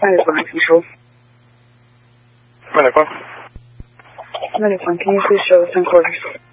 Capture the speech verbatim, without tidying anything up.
Medicine Control. Medicine. Medicine, can you please show the ten quarters?